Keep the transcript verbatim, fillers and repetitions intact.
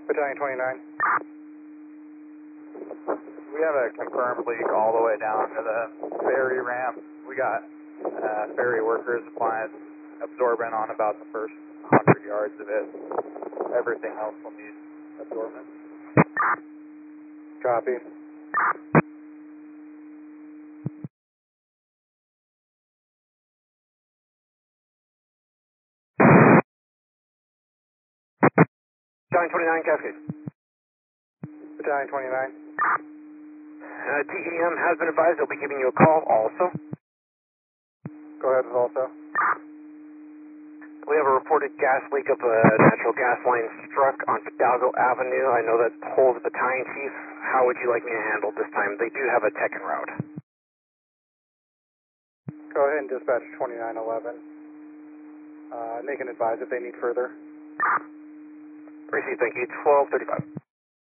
Battalion twenty-nine. We have a confirmed leak all the way down to the ferry ramp. We got uh, ferry workers applying absorbent on about the first one hundred yards of it. Everything else will need absorbent. Copy. Battalion twenty-nine, Cascade. Battalion twenty-nine. Uh, T E M has been advised they'll be giving you a call also. Go ahead with also. We have a reported gas leak of a natural gas line struck on Fidalgo Avenue. I know that holds battalion chief. How would you like me to handle this time? They do have a tech en route. Go ahead and dispatch twenty-nine eleven. Uh, they can advise if they need further. Receive, thank you. twelve thirty-five.